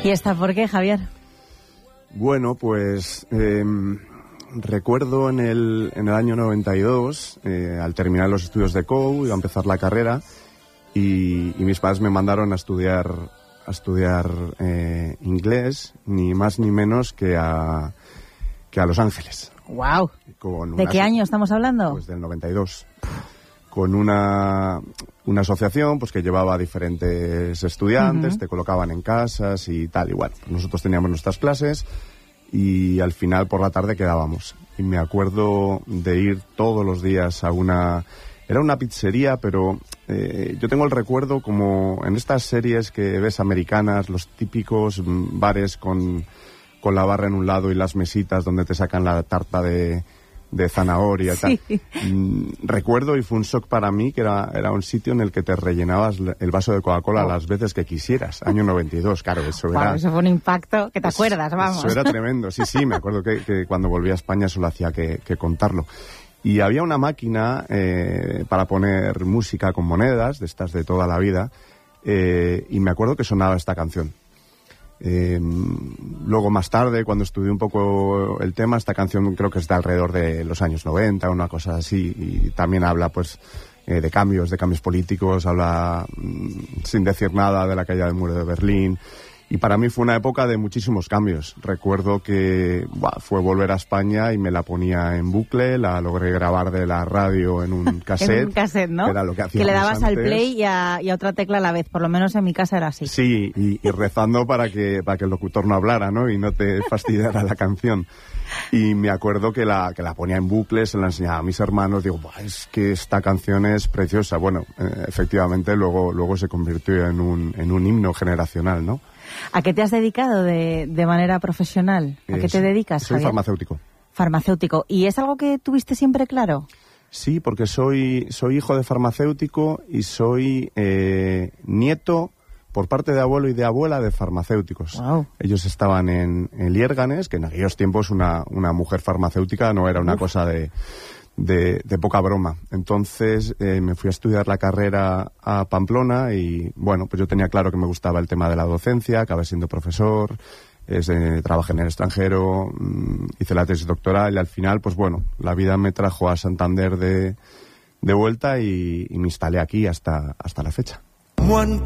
¿Y esta por qué, Javier? Bueno, pues recuerdo en el año 92, al terminar los estudios de COU, iba a empezar la carrera y mis padres me mandaron a estudiar inglés, ni más ni menos que a Los Ángeles. ¡Wow! ¿De qué año estamos hablando? Pues del 92. Con una asociación pues que llevaba a diferentes estudiantes, te colocaban en casas y tal, igual. Pues nosotros teníamos nuestras clases y al final por la tarde quedábamos. Y me acuerdo de ir todos los días a era una pizzería, pero yo tengo el recuerdo como en estas series que ves americanas, los típicos bares con la barra en un lado y las mesitas donde te sacan la tarta de zanahoria y tal. Recuerdo, y fue un shock para mí, que era un sitio en el que te rellenabas el vaso de Coca-Cola las veces que quisieras. Año 92, claro, eso era... Eso fue un impacto que te acuerdas, vamos. Eso era tremendo, sí, me acuerdo que cuando volví a España solo hacía que contarlo. Y había una máquina para poner música con monedas, de estas de toda la vida, y me acuerdo que sonaba esta canción. Luego más tarde, cuando estudié un poco el tema, esta canción creo que es de alrededor de los años 90, una cosa así, y también habla pues de cambios políticos, habla sin decir nada de la caída del muro de Berlín. Y para mí fue una época de muchísimos cambios. Recuerdo que fue volver a España y me la ponía en bucle, la logré grabar de la radio en un cassette. En un cassette, ¿no? Que era lo que hacíamos que le dabas antes. al play y a otra tecla a la vez. Por lo menos en mi casa era así. Sí, y rezando para que el locutor no hablara, ¿no? Y no te fastidiara la canción. Y me acuerdo que la ponía en bucle, se la enseñaba a mis hermanos. Digo, es que esta canción es preciosa. Bueno, efectivamente luego se convirtió en un himno generacional, ¿no? ¿A qué te has dedicado de manera profesional? ¿A qué te dedicas, Soy Javier? farmacéutico. Farmacéutico. ¿Y es algo que tuviste siempre claro? Sí, porque soy hijo de farmacéutico y soy nieto por parte de abuelo y de abuela de farmacéuticos. Wow. Ellos estaban en Liérganes, que en aquellos tiempos una mujer farmacéutica no era una cosa de poca broma. Entonces me fui a estudiar la carrera a Pamplona y bueno, pues yo tenía claro que me gustaba el tema de la docencia, acabé siendo profesor, trabajé en el extranjero, hice la tesis doctoral y al final, pues bueno, la vida me trajo a Santander de vuelta y me instalé aquí hasta la fecha. One